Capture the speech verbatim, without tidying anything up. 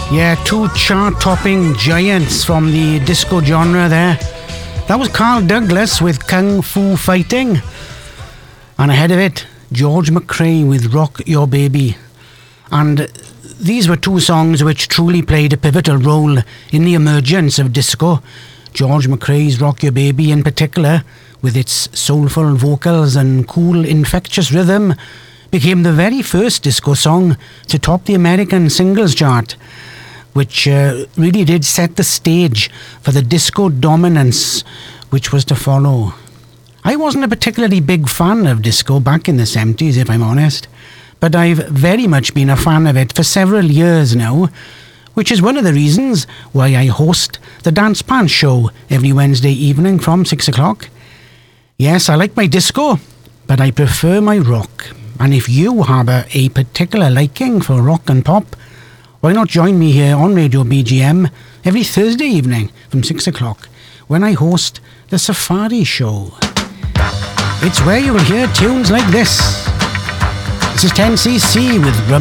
Yeah, two chart-topping giants from the disco genre there. That was Carl Douglas with Kung Fu Fighting. And ahead of it, George McCrae with Rock Your Baby. And these were two songs which truly played a pivotal role in the emergence of disco. George McCrae's Rock Your Baby in particular, with its soulful vocals and cool, infectious rhythm, became the very first disco song to top the American singles chart, which uh, really did set the stage for the disco dominance which was to follow. I wasn't a particularly big fan of disco back in the seventies, if I'm honest, but I've very much been a fan of it for several years now, which is one of the reasons why I host the Dance Pants Show every Wednesday evening from six o'clock. Yes, I like my disco, but I prefer my rock. And if you have a, a particular liking for rock and pop, why not join me here on Radio B G M every Thursday evening from six o'clock when I host the Safari Show. It's where you will hear tunes like this. This is ten C C with Rub